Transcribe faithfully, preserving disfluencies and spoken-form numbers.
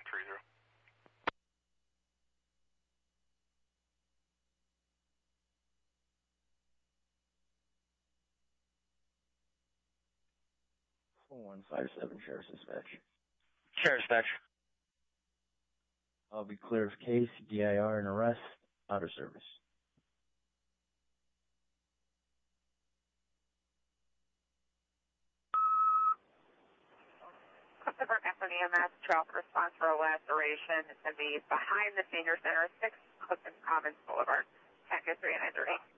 three zero. four one five seven, Sheriff's Dispatch. Sheriff's Dispatch. I'll be clear of case, D I R and arrest, out of service. Customer F E M S, traffic response for a laceration. It's going to be behind the senior center, six Clifton Commons Boulevard. Packet three nine three.